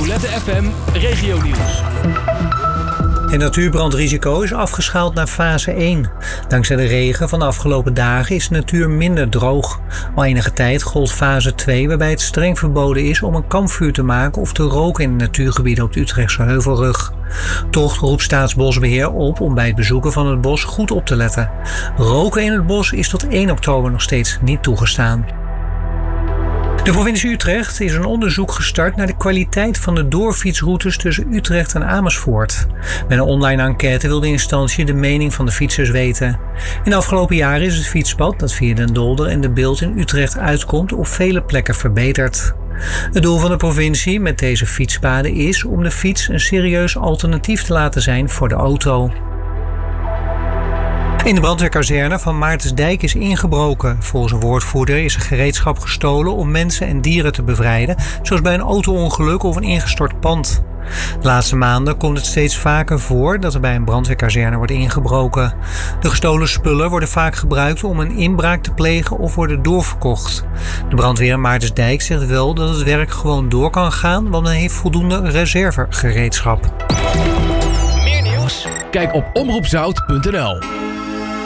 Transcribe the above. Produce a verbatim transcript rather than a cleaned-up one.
Roulette F M Regionieuws. Het natuurbrandrisico is afgeschaald naar fase één. Dankzij de regen van de afgelopen dagen is de natuur minder droog. Al enige tijd gold fase twee, waarbij het streng verboden is om een kampvuur te maken of te roken in de natuurgebieden op de Utrechtse Heuvelrug. Toch roept Staatsbosbeheer op om bij het bezoeken van het bos goed op te letten. Roken in het bos is tot één oktober nog steeds niet toegestaan. De provincie Utrecht is een onderzoek gestart naar de kwaliteit van de doorfietsroutes tussen Utrecht en Amersfoort. Met een online enquête wil de instantie de mening van de fietsers weten. In de afgelopen jaren is het fietspad dat via Den Dolder en de Bilt in Utrecht uitkomt op vele plekken verbeterd. Het doel van de provincie met deze fietspaden is om de fiets een serieus alternatief te laten zijn voor de auto. In de brandweerkazerne van Maartensdijk is ingebroken. Volgens een woordvoerder is er gereedschap gestolen om mensen en dieren te bevrijden, zoals bij een auto-ongeluk of een ingestort pand. De laatste maanden komt het steeds vaker voor dat er bij een brandweerkazerne wordt ingebroken. De gestolen spullen worden vaak gebruikt om een inbraak te plegen of worden doorverkocht. De brandweer in Maartensdijk zegt wel dat het werk gewoon door kan gaan, want men heeft voldoende reservegereedschap. Meer nieuws? Kijk op omroep zout punt n l.